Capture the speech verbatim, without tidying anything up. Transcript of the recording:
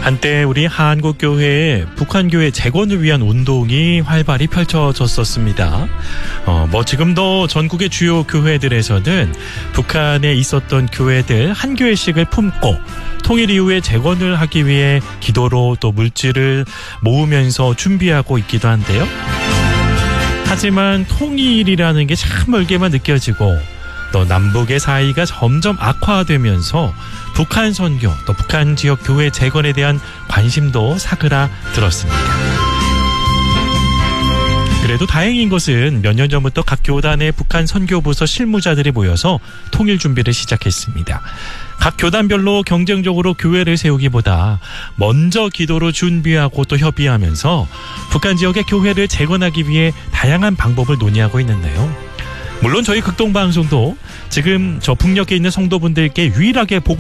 한때 우리 한국교회에 북한교회 재건을 위한 운동이 활발히 펼쳐졌었습니다. 어, 뭐 지금도 전국의 주요 교회들에서는 북한에 있었던 교회들 한 교회씩을 품고 통일 이후에 재건을 하기 위해 기도로 또 물질을 모으면서 준비하고 있기도 한데요. 하지만 통일이라는 게 참 멀게만 느껴지고 또 남북의 사이가 점점 악화되면서 북한 선교 또 북한 지역 교회 재건에 대한 관심도 사그라들었습니다. 그래도 다행인 것은 몇 년 전부터 각 교단의 북한 선교부서 실무자들이 모여서 통일 준비를 시작했습니다. 각 교단별로 경쟁적으로 교회를 세우기보다 먼저 기도로 준비하고 또 협의하면서 북한 지역의 교회를 재건하기 위해 다양한 방법을 논의하고 있는데요. 물론 저희 극동방송도 지금 저 북녘에 있는 성도분들께 유일하게 보고